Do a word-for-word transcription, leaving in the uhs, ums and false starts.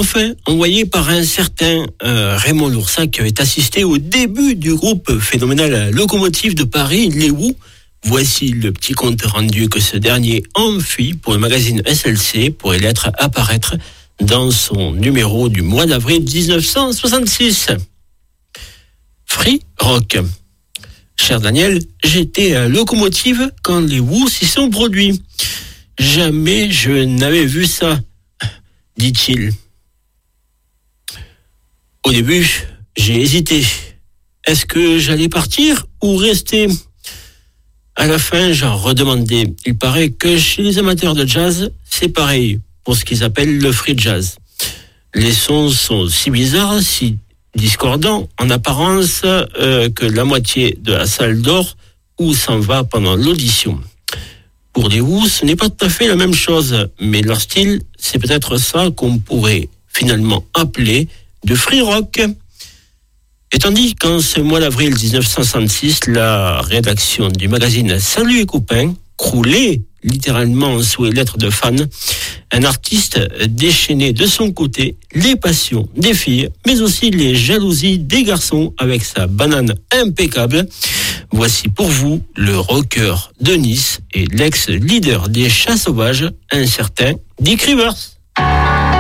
Enfin, envoyé par un certain euh, Raymond Loursac, est assisté au début du groupe phénoménal Locomotive de Paris, Les Who. Voici le petit compte rendu que ce dernier en fit pour le magazine S L C pour les lettres apparaître dans son numéro du mois d'avril dix-neuf cent soixante-six. Free Rock. Cher Daniel, j'étais à Locomotive quand les Who s'y sont produits. Jamais je n'avais vu ça, dit-il. Au début, j'ai hésité. Est-ce que j'allais partir ou rester ? À la fin, j'en redemandais. Il paraît que chez les amateurs de jazz, c'est pareil pour ce qu'ils appellent le free jazz. Les sons sont si bizarres, si discordants en apparence euh, que la moitié de la salle dort ou s'en va pendant l'audition. Pour les Who, ce n'est pas tout à fait la même chose, mais leur style, c'est peut-être ça qu'on pourrait finalement appeler de free rock. Et tandis qu'en ce mois d'avril dix-neuf cent soixante-six, la rédaction du magazine Salut et copains croulait littéralement sous les lettres de fans, un artiste déchaînait de son côté les passions des filles, mais aussi les jalousies des garçons avec sa banane impeccable. Voici pour vous le rocker de Nice et l'ex-leader des Chats Sauvages, un certain Dick Rivers.